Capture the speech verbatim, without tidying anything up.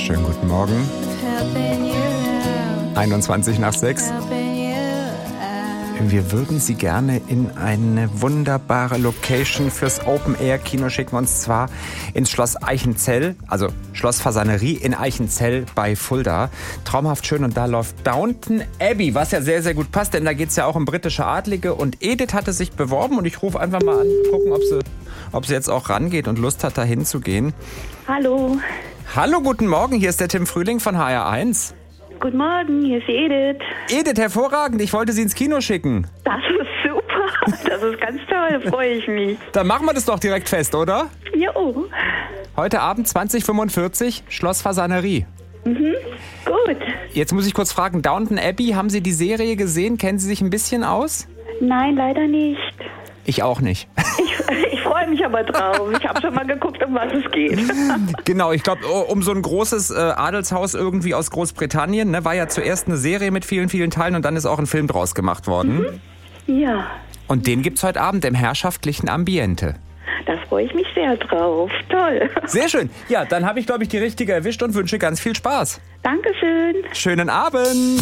Schönen guten Morgen. einundzwanzig nach sechs. Wir würden Sie gerne in eine wunderbare Location fürs Open-Air-Kino schicken, und zwar ins Schloss Eichenzell, also Schloss Fasanerie in Eichenzell bei Fulda. Traumhaft schön, und da läuft Downton Abbey, was ja sehr, sehr gut passt, denn da geht es ja auch um britische Adlige, und Edith hatte sich beworben, und ich rufe einfach mal an, gucken, ob sie, ob sie jetzt auch rangeht und Lust hat, da hinzugehen. Hallo. Hallo, guten Morgen, hier ist der Tim Frühling von H R eins. Guten Morgen, hier ist die Edith. Edith, hervorragend, ich wollte Sie ins Kino schicken. Das ist super, das ist ganz toll, freue ich mich. Dann machen wir das doch direkt fest, oder? Jo. Heute Abend zwanzig Uhr fünfundfünfzig, Schloss Fasanerie. Mhm, gut. Jetzt muss ich kurz fragen, Downton Abbey, haben Sie die Serie gesehen? Kennen Sie sich ein bisschen aus? Nein, leider nicht. Ich auch nicht. Ich, ich freue mich aber drauf. Ich habe schon mal geguckt, um was es geht. Genau, ich glaube, um so ein großes äh, Adelshaus irgendwie aus Großbritannien. Ne, war ja zuerst eine Serie mit vielen, vielen Teilen, und dann ist auch ein Film draus gemacht worden. Mhm. Ja. Und den gibt's heute Abend im herrschaftlichen Ambiente. Da freue ich mich sehr drauf. Toll. Sehr schön. Ja, dann habe ich, glaube ich, die richtige erwischt und wünsche ganz viel Spaß. Dankeschön. Schönen Abend.